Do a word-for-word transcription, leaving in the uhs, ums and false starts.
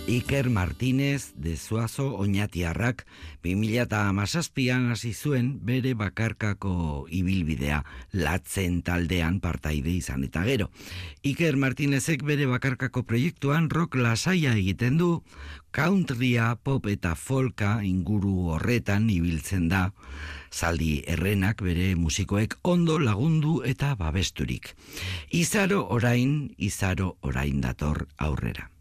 Iker Martínez de Zuazo Oñatiarrak bi mila hamazazpian hasi zuen bere bakarkako ibilbidea, Latzen taldean partaide izan eta gero. Iker Martínezek bere bakarkako proiektuan rock lasaia egiten du, countrya, pop eta folka inguru horretan ibiltzen da, zaldi errenak bere musikoek ondo lagundu eta babesturik. Izaro orain, izaro orain dator aurrera.